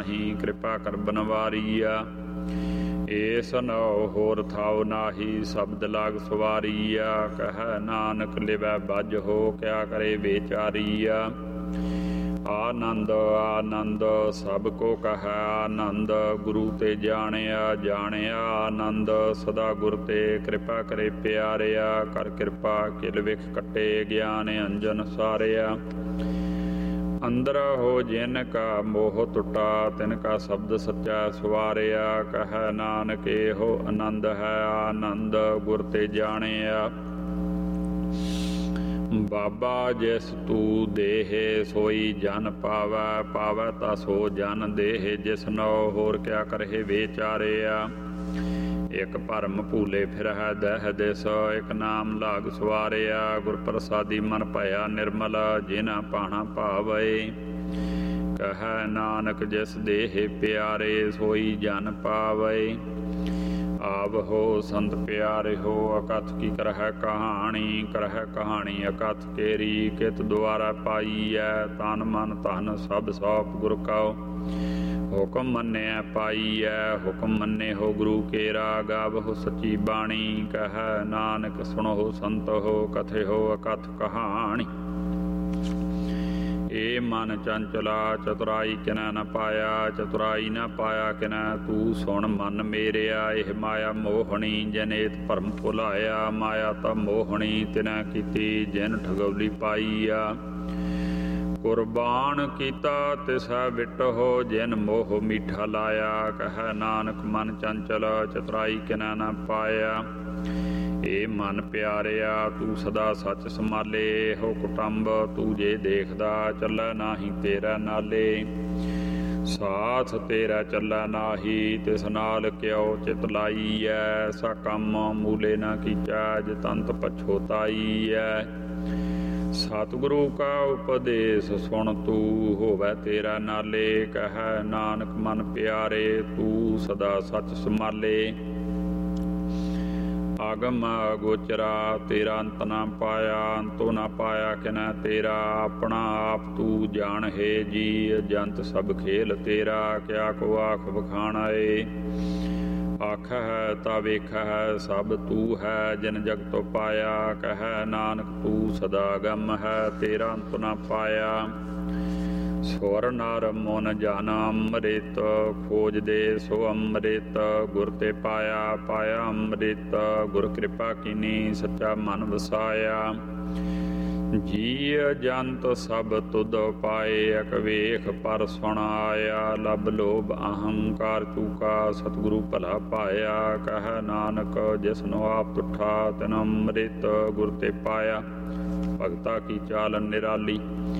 ਨਹੀਂ ਕਿਰਪਾ ਕਰ ਬਨਵਾਰੀਆ। ਏਸ ਨਉ ਹੋਰ ਥਾਉ ਨਾਹੀ ਸ਼ਬਦ ਲਾਗ ਸਵਾਰੀਆ। ਕਹਿ ਨਾਨਕ ਲਿਵੈ ਬੱਝ ਹੋ ਕਿਆ ਕਰੇ ਵਿਚਾਰੀਆ। ਆਨੰਦ ਆਨੰਦ ਸਭ ਕੋ ਕਹੈ ਆਨੰਦ। ਗੁਰੂ ਤੇ ਜਾਣਿਆ ਜਾਣਿਆ ਆਨੰਦ। ਸਦਾ ਗੁਰ ਤੇ ਕਿਰਪਾ ਕਰੇ ਪਿਆਰਿਆ। ਕਰ ਕਿਰਪਾ ਕਿਲ ਵਿਖ ਕੱਟੇ ਗਿਆਨ ਅੰਜਨ ਸਾਰਿਆ। ਅੰਦਰ ਹੋ ਜਿਨ ਕਾ ਮੋਹ ਟੁੱਟਾ ਤਿਨ ਕਾ ਸ਼ਬਦ ਸੱਚਾ ਸਵਾਰਿਆ। ਕਹਿ ਨਾਨਕ ਇਹੋ ਆਨੰਦ ਹੈ ਆਨੰਦ ਗੁਰ ਤੇ ਜਾਣਿਆ। ਬਾਬਾ ਜਿਸ ਤੂ ਦੇਹ ਸੋਈ ਜਨ ਪਾਵੈ ਪਾਵੈ ਤਾ ਸੋ ਜਨ ਦੇਹ। ਜਿਸ ਨਉ ਹੋਰ ਕਿਆ ਕਰਹਿ ਵਿਚਾਰਿਆ। ਇਕ ਭਰਮ ਭੂਲੇ ਫਿਰਹਿ ਦਹਿ ਦਿਸ। ਇਕ ਨਾਮ ਲਾਗ ਸਵਾਰਿਆ। ਗੁਰ ਪ੍ਰਸਾਦੀ ਮਨ ਭਇਆ ਨਿਰਮਲ ਜਿਨਾ ਭਾਣਾ ਭਾਵੈ। ਕਹਿ ਨਾਨਕ ਜਿਸ ਦੇਹ ਪਿਆਰੇ ਸੋਈ ਜਨ ਪਾਵੈ। ਆਵ ਹੋ ਸੰਤ ਪਿਆਰੇ ਹੋ ਅਕਥ ਕੀ ਕਰਹਿ ਕਹਾਣੀ। ਕਰਹਿ ਕਹਾਣੀ ਅਕਥ ਕੇਰੀ ਕਿਤ ਦੁਆਰਾ ਪਾਈਐ। ਤਨ ਮਨ ਧਨ ਸਭ ਸੌਪ ਗੁਰ ਕਉ ਹੁਕਮ ਮੰਨਿਆ ਪਾਈਐ। ਹੁਕਮ ਮੰਨੇ ਹੋ ਗੁਰੂ ਕੇਰਾ ਗਾਵਹੁ ਸੱਚੀ ਬਾਣੀ। ਕਹਿ ਨਾਨਕ ਸੁਣੋ ਸੰਤ ਹੋ ਕਥੇ ਹੋ ਅਕਥ ਕਹਾਣੀ। ਏ ਮਨ ਚੰਚਲਾ ਚਤੁਰਾਈ ਕਿਨੈ ਨ ਪਾਇਆ। ਚਤੁਰਾਈ ਨ ਪਾਇਆ ਕਿਨੈ ਤੂੰ ਸੁਣ ਮਨ ਮੇਰਿਆ। ਇਹ ਮਾਇਆ ਮੋਹਣੀ ਜਨੇਤ ਭਰਮ ਭੁਲਾਇਆ। ਮਾਇਆ ਤਾਂ ਮੋਹਣੀ ਤਿਨੈ ਕੀਤੀ ਜਿਨ ਠਗੌਲੀ ਪਾਈਆ। ਕੁਰਬਾਨ ਕੀਤਾ ਤਿਸੈ ਵਿਟਹੁ ਜਿਨ ਮੋਹ ਮੀਠਾ ਲਾਇਆ। ਕਹਿ ਨਾਨਕ ਮਨ ਚੰਚਲ ਚਤੁਰਾਈ ਕਿਨੈ ਨ ਪਾਇਆ। ਏ ਮਨ ਪਿਆਰਿਆ ਤੂੰ ਸਦਾ ਸੱਚ ਸੰਭਾਲੇ। ਹੋ ਕੁਟੰਬ ਤੂੰ ਜੇ ਦੇਖਦਾ ਚੱਲੈ ਨਾਹੀ ਤੇਰਾ ਨਾਲੇ। ਸਾਥ ਤੇਰਾ ਚੱਲੈ ਨਾਹੀ ਤਿਸ ਨਾਲ ਕਿਉ ਚਿਤ ਲਾਈਐ। ਸਾ ਕੰਮ ਮੂਲੇ ਨਾ ਕੀਚੈ ਜਿਤੰਤ ਪਛੋਤਾਈਐ। ਸਤਿਗੁਰੂ ਕਾ ਉਪਦੇਸ਼ ਸੁਣ ਤੂੰ ਹੋਵੈ ਤੇਰਾ ਨਾਲੇ। ਕਹਿ ਨਾਨਕ ਮਨ ਪਿਆਰੇ ਤੂੰ ਸਦਾ ਸੱਚ ਸੰਭਾਲੇ। ਆਗਮ ਗੋਚਰਾ ਤੇਰਾ ਅੰਤ ਨਾ ਪਾਇਆ। ਅੰਤੋ ਨਾ ਪਾਇਆ ਕਿਨੈ ਤੇਰਾ। ਆਪਣਾ ਆਪ ਤੂੰ ਜਾਣ ਹੈ ਜੀ ਜੰਤ ਸਭ ਖੇਲ ਤੇਰਾ। ਕਿਆ ਕੋ ਆਖ ਬਖਾਣਾਏ। ਆਖ ਹੈ ਤਾ ਵੇਖ ਹੈ ਸਭ ਤੂੰ ਹੈ ਜਿਨ ਜਗਤੋ ਪਾਇਆ। ਕਹਿ ਨਾਨਕ ਤੂੰ ਸਦਾ ਗਮ ਹੈ ਤੇਰਾ ਅੰਤ ਨਾ ਪਾਇਆ। ਸੁਰ ਨਰ ਮਨ ਜਨ ਅੰਮ੍ਰਿਤ ਖੋਜਦੇ ਸੋ ਅੰਮ੍ਰਿਤ। ਗੁਰ ਤੇ ਪਾਇਆ ਪਾਇਆ ਅੰਮ੍ਰਿਤ। ਗੁਰ ਕਿਰਪਾ ਕੀਨੀ ਸੱਚਾ ਮਨ ਵਸਾਇਆ। ਜੀ ਜੰਤ ਸਭ ਤੁਧ ਪਾਏ ਅਕ ਵੇਖ ਪਰ ਸੁਣ ਆਇਆ। ਲਬ ਲੋਭ ਅਹੰਕਾਰ ਚੂਕਾ ਸਤਿਗੁਰੂ ਭਲਾ ਪਾਇਆ। ਕਹਿ ਨਾਨਕ ਜਿਸਨੂੰ ਆਪ ਤੁਠਾ ਤਿਨ ਅੰਮ੍ਰਿਤ ਗੁਰ ਤੇ ਪਾਇਆ। ਭਗਤਾ ਕੀ ਚਾਲ ਨਿਰਾਲੀ।